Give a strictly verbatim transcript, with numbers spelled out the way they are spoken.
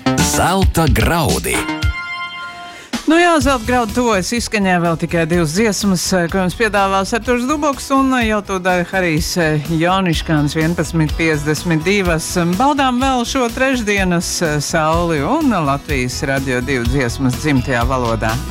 Zelta graudi. Nu jā, zelta graudu tuvojas izskaņā vēl tikai divas dziesmas, ko jums piedāvās Arturs Duboks un jau tūdaļ Harijs Jauniškāns vienpadsmit piecdesmit divi. Baudām vēl šo trešdienas sauli un Latvijas Radio divi dziesmas dzimtajā valodā.